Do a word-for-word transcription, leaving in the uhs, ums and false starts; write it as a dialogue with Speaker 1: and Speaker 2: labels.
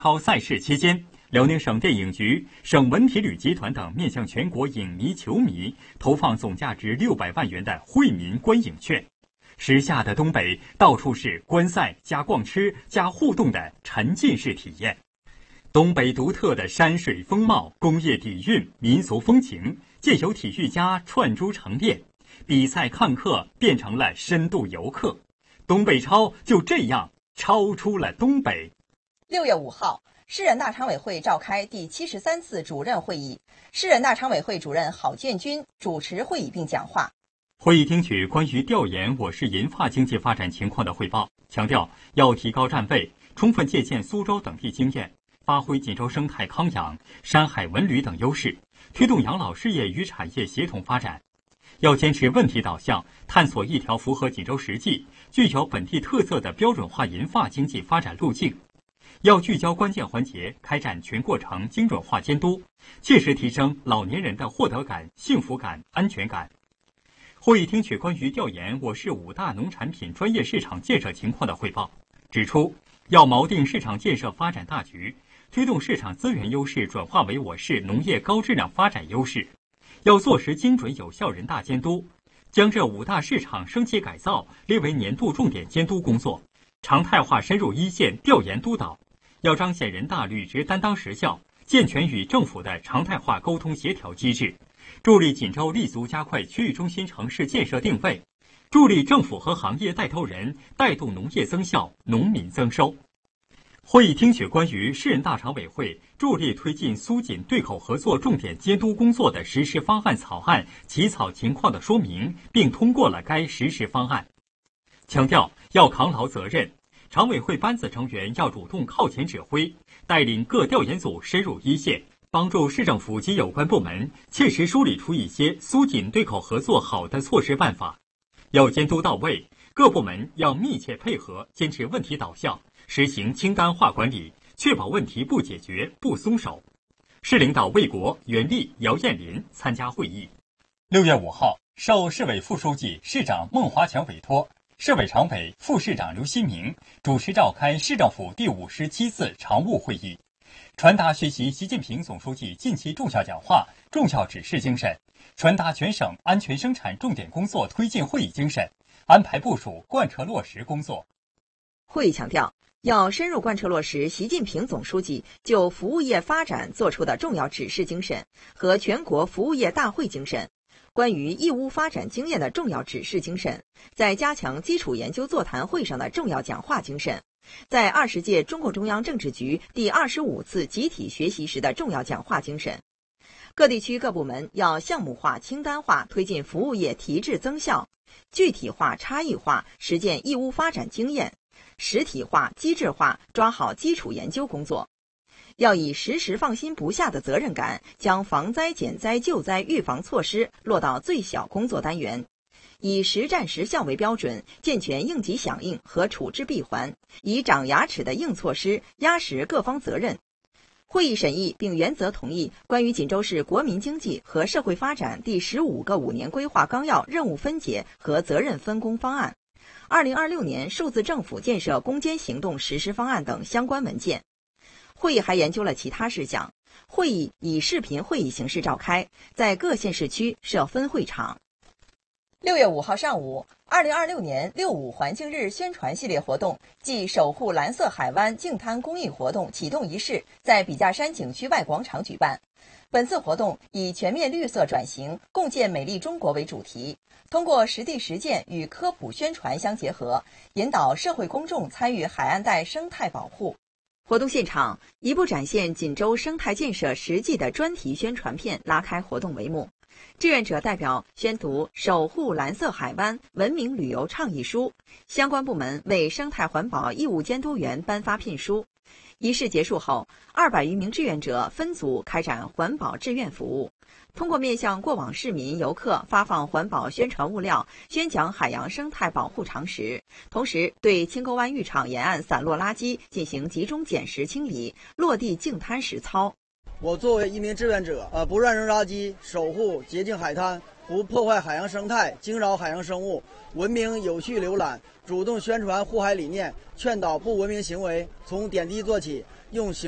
Speaker 1: 超赛事期间，辽宁省电影局、省文体旅集团等面向全国影迷、球迷投放总价值六百万元的惠民观影券。时下的东北，到处是观赛加逛吃加互动的沉浸式体验。东北独特的山水风貌、工业底蕴、民俗风情，借由体育家串珠成练，比赛看客变成了深度游客。东北超就这样超出了东北。
Speaker 2: 六月五号，市人大常委会召开第七十三次主任会议，市人大常委会主任郝建军主持会议并讲话。
Speaker 1: 会议听取关于调研我市银发经济发展情况的汇报，强调要提高战备，充分借鉴苏州等地经验，发挥锦州生态康养、山海文旅等优势，推动养老事业与产业协同发展。要坚持问题导向，探索一条符合锦州实际、具有本地特色的标准化银发经济发展路径。要聚焦关键环节，开展全过程精准化监督，切实提升老年人的获得感、幸福感、安全感。会议听取关于调研我市五大农产品专业市场建设情况的汇报，指出要锚定市场建设发展大局，推动市场资源优势转化为我市农业高质量发展优势。要落实精准有效人大监督，将这五大市场升级改造列为年度重点监督工作，常态化深入一线调研督导。要彰显人大履职担当实效，健全与政府的常态化沟通协调机制，助力锦州立足加快区域中心城市建设定位，助力政府和行业带头人带动农业增效、农民增收。会议听取关于市人大常委会助力推进苏锦对口合作重点监督工作的实施方案草案起草情况的说明，并通过了该实施方案。强调要扛牢责任，常委会班子成员要主动靠前指挥，带领各调研组深入一线，帮助市政府及有关部门切实梳理出一些苏锦对口合作好的措施办法。要监督到位，各部门要密切配合，坚持问题导向，实行清单化管理，确保问题不解决不松手。市领导魏国、袁立、姚艳林参加会议。六月五号，受市委副书记、市长孟华强委托，市委常委、副市长刘新明主持召开市政府第五十七次常务会议，传达学习习近平总书记近期重要讲话、重要指示精神，传达全省安全生产重点工作推进会议精神，安排部署贯彻落实工作。
Speaker 2: 会议强调，要深入贯彻落实习近平总书记就服务业发展作出的重要指示精神和全国服务业大会精神，关于义乌发展经验的重要指示精神，在加强基础研究座谈会上的重要讲话精神，在二十届中共中央政治局第二十五次集体学习时的重要讲话精神。各地区各部门要项目化、清单化推进服务业提质增效，具体化、差异化实践义乌发展经验，实体化、机制化抓好基础研究工作。要以时时放心不下的责任感，将防灾减灾救灾预防措施落到最小工作单元，以实战实效为标准，健全应急响应和处置闭环，以长牙齿的硬措施压实各方责任。会议审议并原则同意关于锦州市国民经济和社会发展第十五个五年规划纲要任务分解和责任分工方案、二零二六年数字政府建设攻坚行动实施方案等相关文件。会议还研究了其他事项。会议以视频会议形式召开，在各县市区设分会场。六月五号上午，二零二六年六五环境日宣传系列活动暨守护蓝色海湾净滩公益活动启动仪式在笔架山景区外广场举办。本次活动以全面绿色转型，共建美丽中国为主题，通过实地实践与科普宣传相结合，引导社会公众参与海岸带生态保护。活动现场，一部展现锦州生态建设实际的专题宣传片拉开活动帷幕。志愿者代表宣读《守护蓝色海湾文明旅游倡议书》，相关部门为生态环保义务监督员颁发聘书。仪式结束后，二百余名志愿者分组开展环保志愿服务，通过面向过往市民游客发放环保宣传物料，宣讲海洋生态保护常识，同时对青沟湾浴场沿岸散落垃圾进行集中捡拾清理，落地净滩实操。
Speaker 3: 我作为一名志愿者，呃，不乱扔垃圾，守护洁净海滩，不破坏海洋生态，惊扰海洋生物，文明有序游览，主动宣传护海理念，劝导不文明行为，从点滴做起，用行